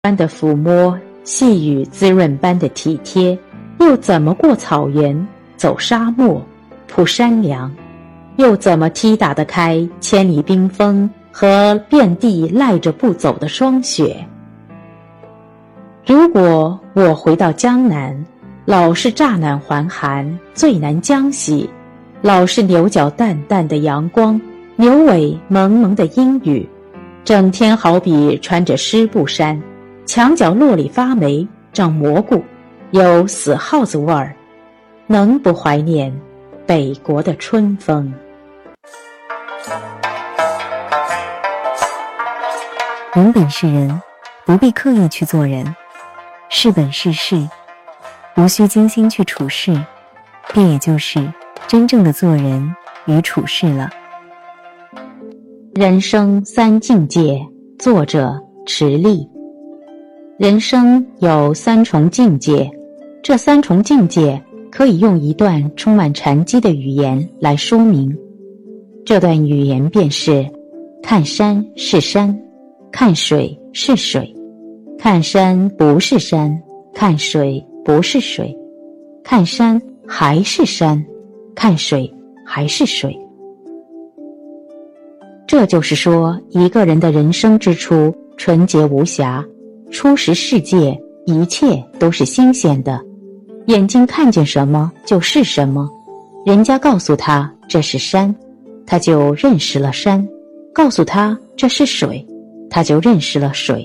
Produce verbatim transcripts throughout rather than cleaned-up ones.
般的抚摸，细雨滋润般的体贴，又怎么过草原，走沙漠，铺山梁？又怎么踢打得开千里冰封和遍地赖着不走的霜雪？如果我回到江南，老是乍暖还寒，最难将息，老是牛角淡淡的阳光，牛尾蒙蒙的阴雨，整天好比穿着湿布衫，墙角落里发霉，长蘑菇，有死耗子味儿，能不怀念北国的春风？ 人本是人，不必刻意去做人；事本是事，无需精心去处事，便也就是真正的做人与处事了。 人生三境界，作者池莉。人生有三重境界，这三重境界可以用一段充满禅机的语言来说明。这段语言便是：看山是山，看水是水，看山不是山，看水不是水，看山还是山，看水还是水。这就是说，一个人的人生之初纯洁无瑕，初识世界，一切都是新鲜的，眼睛看见什么就是什么，人家告诉他这是山，他就认识了山，告诉他这是水，他就认识了水。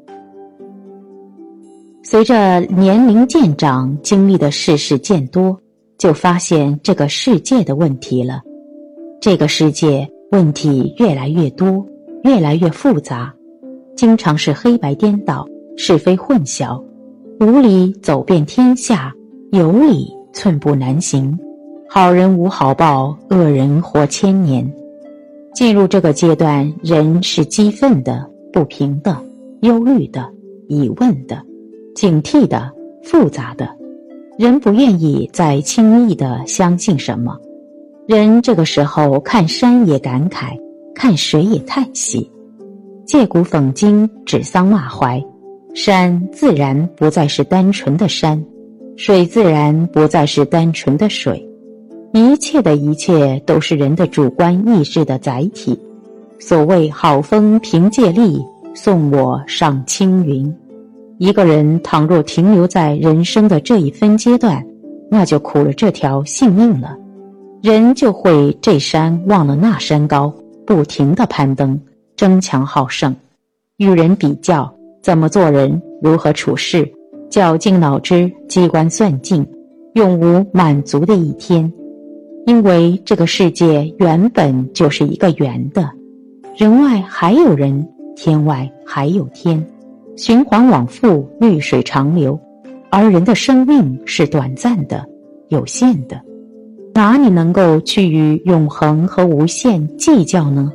随着年龄渐长，经历的世事渐多，就发现这个世界的问题了。这个世界问题越来越多，越来越复杂，经常是黑白颠倒，是非混淆，无理走遍天下，有理寸步难行，好人无好报，恶人活千年。进入这个阶段，人是激愤的，不平的，忧虑的，疑问的，警惕的，复杂的。人不愿意再轻易地相信什么。人这个时候看山也感慨，看水也叹息，借古讽今，指桑骂槐。山自然不再是单纯的山，水自然不再是单纯的水，一切的一切都是人的主观意志的载体。所谓好风凭借力，送我上青云。一个人倘若停留在人生的这一分阶段，那就苦了这条性命了。人就会这山忘了那山高，不停地攀登，争强好胜，与人比较，怎么做人，如何处事，绞尽脑汁，机关算尽，永无满足的一天。因为这个世界原本就是一个圆的，人外还有人，天外还有天，循环往复，绿水长流。而人的生命是短暂的，有限的，哪里能够去与永恒和无限计较呢？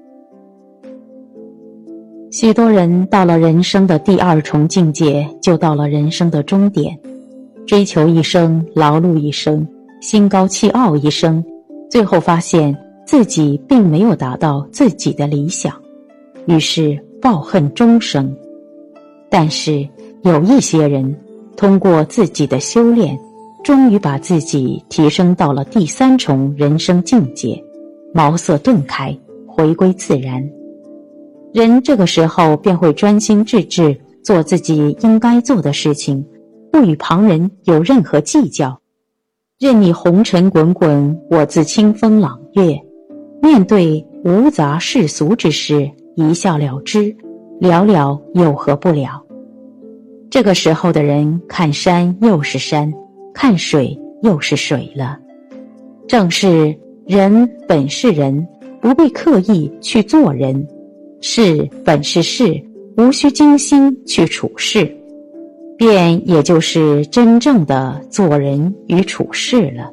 许多人到了人生的第二重境界，就到了人生的终点，追求一生，劳碌一生，心高气傲一生，最后发现自己并没有达到自己的理想，于是抱恨终生。但是有一些人通过自己的修炼，终于把自己提升到了第三重人生境界，茅塞顿开，回归自然。人这个时候便会专心致志做自己应该做的事情，不与旁人有任何计较，任你红尘滚滚，我自清风朗月。面对无杂世俗之事，一笑了之，了了又何不了。这个时候的人看山又是山，看水又是水了。正是人本是人，不必刻意去做人；事本是事，无需精心去处事，便也就是真正的做人与处事了。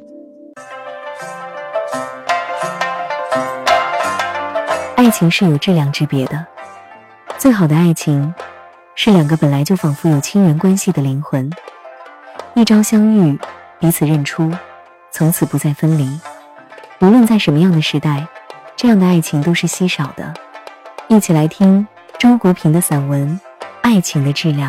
爱情是有质量之别的，最好的爱情是两个本来就仿佛有亲缘关系的灵魂，一朝相遇，彼此认出，从此不再分离。无论在什么样的时代，这样的爱情都是稀少的。一起来听周国平的散文《 爱情的质量。